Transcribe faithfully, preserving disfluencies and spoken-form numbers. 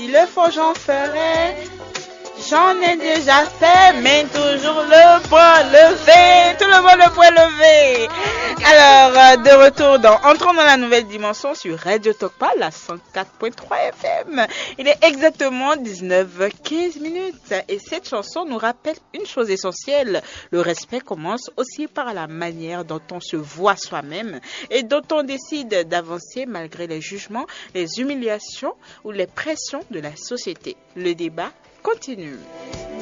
S'il le faut, j'en ferai. J'en ai déjà fait, mais toujours le poing levé. Tout le monde le poing levé. Alors, euh, de retour dans Entrons dans la nouvelle dimension sur Radio Tokpa, la cent quatre point trois F M. Il est exactement dix-neuf heures quinze minutes. Et cette chanson nous rappelle une chose essentielle. Le respect commence aussi par la manière dont on se voit soi-même et dont on décide d'avancer malgré les jugements, les humiliations ou les pressions de la société. Le débat continue.